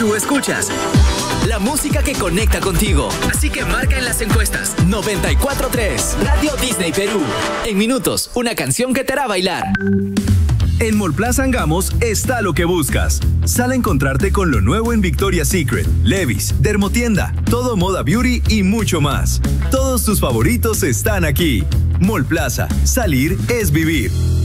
Tú escuchas la música que conecta contigo. Así que marca en las encuestas 94.3 Radio Disney Perú. En minutos, una canción que te hará bailar. En Mallplaza Angamos está lo que buscas. Sal a encontrarte con lo nuevo en Victoria's Secret, Levi's, Dermotienda, Todo Moda Beauty y mucho más. Todos tus favoritos están aquí. Mallplaza, salir es vivir.